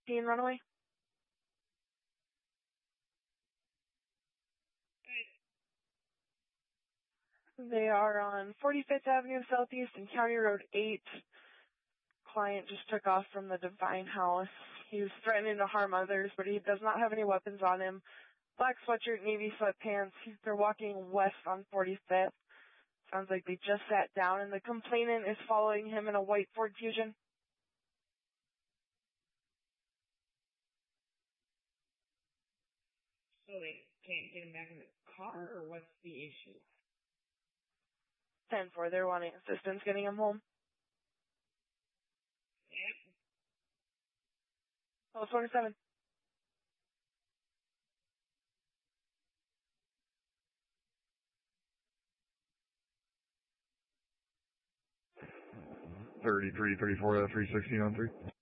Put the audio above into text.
Teen runaway? They are on 45th Avenue Southeast and County Road 8. Client just took off from the Divine House. He was threatening to harm others, but he does not have any weapons on him. Black sweatshirt, navy sweatpants. They're walking west on 45th. Sounds like they just sat down, and the complainant is following him in a white Ford Fusion. So they can't get him back in the car, or what's the issue? 10-4, they're wanting assistance getting him home. Yep. Oh, 47. $33, $34, $316 on 3.